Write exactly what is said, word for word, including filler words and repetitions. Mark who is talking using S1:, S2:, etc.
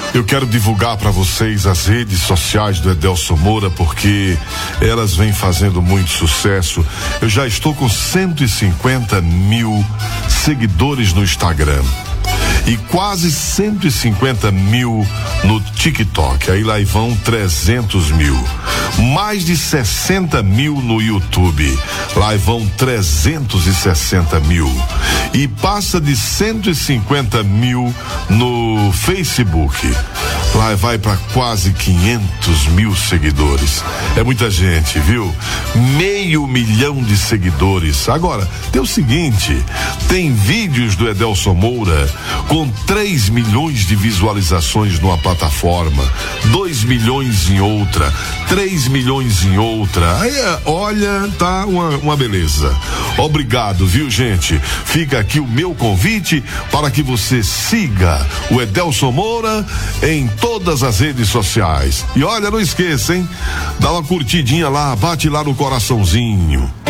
S1: Eu quero divulgar para vocês as redes sociais do Edelson Moura, porque elas vêm fazendo muito sucesso. Eu já estou com cento e cinquenta mil seguidores no Instagram e quase cento e cinquenta mil no TikTok. Aí lá vão trezentos mil. Mais de sessenta mil no YouTube. Lá vão trezentos e sessenta mil. E passa de cento e cinquenta mil no Facebook. Lá vai para quase quinhentos mil seguidores. É muita gente, viu? Meio milhão de seguidores. Agora, tem o seguinte: tem vídeos do Edelson Moura com três milhões de visualizações numa plataforma, dois milhões em outra, três milhões em outra. Aí, olha, tá uma, uma beleza. Obrigado, viu, gente? Fica aqui o meu convite para que você siga o Edelson Moura em todas as redes sociais. E olha, não esqueça, hein? Dá uma curtidinha lá, bate lá no coraçãozinho.